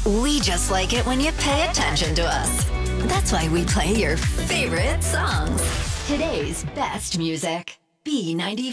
We just like it when you pay attention to us. That's why we play your favorite songs. Today's best music. B94.